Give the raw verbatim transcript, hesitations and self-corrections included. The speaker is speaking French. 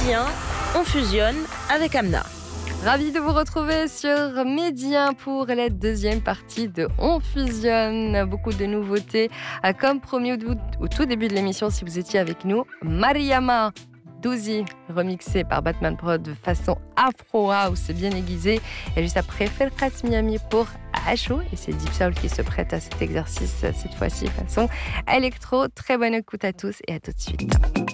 Médien, on fusionne avec Amna. Ravi de vous retrouver sur Médien pour la deuxième partie de On fusionne. Beaucoup de nouveautés. Comme promis au tout début de l'émission, si vous étiez avec nous, Mariama Douzi, remixé par Batman Prod de façon Afro House, bien aiguisée. Et juste après, Ferkat Miami pour Acho. Et c'est Deep Soul qui se prête à cet exercice, cette fois-ci façon électro. Très bonne écoute à tous et à tout de suite.